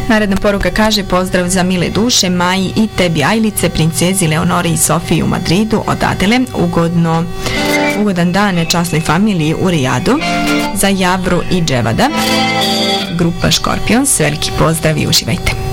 Naredna poruka kaže: pozdrav za mile duše Maji i tebi Ajlice, princezi Leonori i Sofiji u Madridu od Adele. Ugodan dan časnoj familiji u Rijadu, za Javru i Dževada. Grupa Škorpions, veliki pozdrav i uživajte.